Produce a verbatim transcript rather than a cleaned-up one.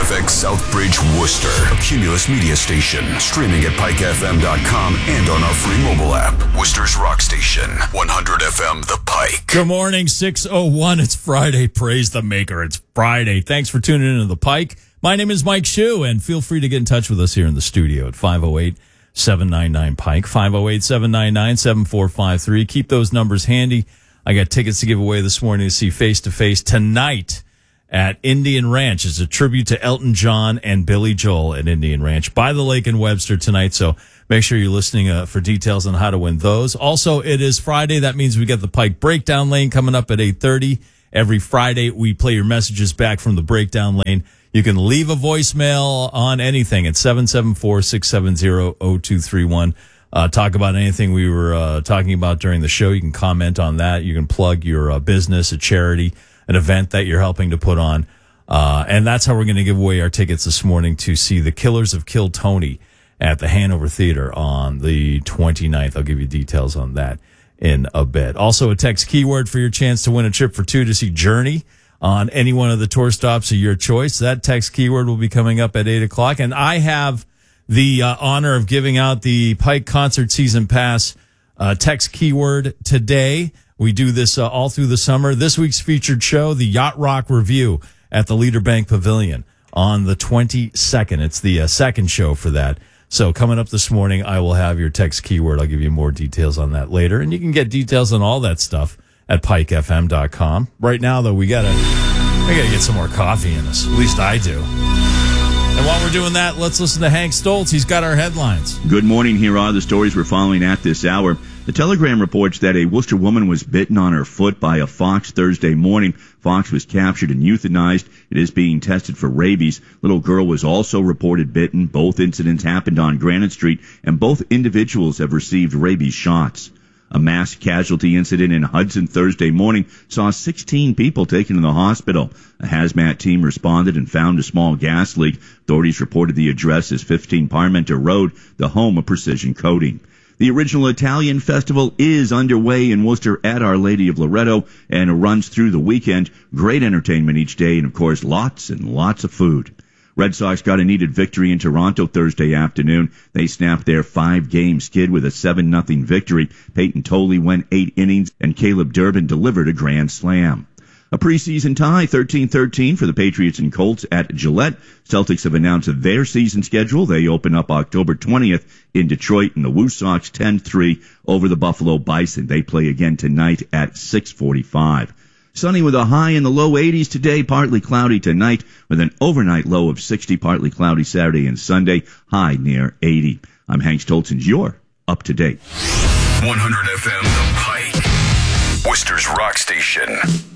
F X Southbridge, Worcester, a Cumulus media station, streaming at pike f m dot com and on our free mobile app. Worcester's Rock Station, one hundred F M The Pike. Good morning, six oh one. It's Friday. Praise the Maker. It's Friday. Thanks for tuning into The Pike. My name is Mike Shue, and feel free to get in touch with us here in the studio at five oh eight, seven nine nine, Pike, five oh eight, seven nine nine, seven four five three. Keep those numbers handy. I got tickets to give away this morning to see Face to Face tonight at Indian Ranch. It's a tribute to Elton John and Billy Joel at Indian Ranch by the lake in Webster tonight. So make sure you're listening uh, for details on how to win those. Also, it is Friday. That means we got the Pike Breakdown Lane coming up at eight thirty. Every Friday, we play your messages back from the Breakdown Lane. You can leave a voicemail on anything at seven seven four, six seven zero, zero two three one. Uh, talk about anything we were uh, talking about during the show. You can comment on that. You can plug your uh, business, a charity, an event that you're helping to put on. Uh, and that's how we're going to give away our tickets this morning to see the Killers of Kill Tony at the Hanover Theater on the twenty-ninth. I'll give you details on that in a bit. Also, a text keyword for your chance to win a trip for two to see Journey on any one of the tour stops of your choice. That text keyword will be coming up at eight o'clock. And I have the uh, honor of giving out the Pike Concert Season Pass uh, text keyword today. We do this uh, all through the summer. This week's featured show, the Yacht Rock Review at the Leader Bank Pavilion on the twenty-second. It's the uh, second show for that. So coming up this morning, I will have your text keyword. I'll give you more details on that later. And you can get details on all that stuff at pike f m dot com. Right now, though, we got to we gotta get some more coffee in us. At least I do. And while we're doing that, let's listen to Hank Stoltz. He's got our headlines. Good morning. Here are the stories we're following at this hour. The Telegram reports that a Worcester woman was bitten on her foot by a fox Thursday morning. Fox was captured and euthanized. It is being tested for rabies. Little girl was also reported bitten. Both incidents happened on Granite Street, and both individuals have received rabies shots. A mass casualty incident in Hudson Thursday morning saw sixteen people taken to the hospital. A hazmat team responded and found a small gas leak. Authorities reported the address as fifteen Parmenter Road, the home of Precision Coating. The original Italian festival is underway in Worcester at Our Lady of Loretto, and it runs through the weekend. Great entertainment each day, and of course, lots and lots of food. Red Sox got a needed victory in Toronto Thursday afternoon. They snapped their five-game skid with a seven nothing victory. Peyton Tolley went eight innings, and Caleb Durbin delivered a grand slam. A preseason tie, thirteen thirteen for the Patriots and Colts at Gillette. Celtics have announced their season schedule. They open up October twentieth in Detroit, and the Woo Sox ten three over the Buffalo Bison. They play again tonight at six forty-five. Sunny with a high in the low eighties today, partly cloudy tonight with an overnight low of sixty, partly cloudy Saturday and Sunday, high near eighty. I'm Hank Stoltz, and you're up to date. one hundred F M The Pike, Worcester's Rock Station.